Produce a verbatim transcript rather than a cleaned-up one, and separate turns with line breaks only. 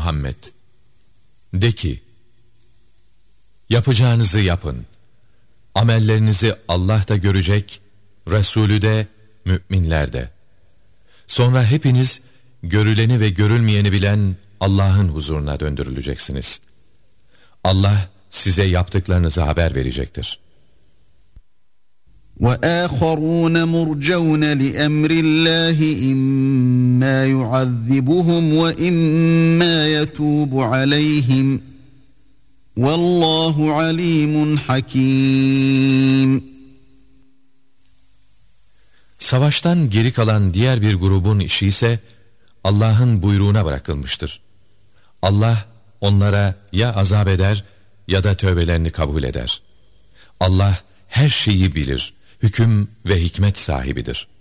Muhammed, de ki, yapacağınızı yapın. Amellerinizi Allah da görecek, Resulü de, müminler de. Sonra hepiniz görüleni ve görülmeyeni bilen Allah'ın huzuruna döndürüleceksiniz. Allah size yaptıklarınızı haber verecektir.
وَآخَرُونَ مُرْجَوْنَ لِأَمْرِ اللّٰهِ إِمَّا يُعَذِّبُهُمْ وَإِمَّا يَتُوبُ عَلَيْهِمْ وَاللّٰهُ عَلِيمٌ حَكِيمٌ.
Savaştan geri kalan diğer bir grubun işi ise Allah'ın buyruğuna bırakılmıştır. Allah onlara ya azap eder ya da tövbelerini kabul eder. Allah her şeyi bilir, hüküm ve hikmet sahibidir.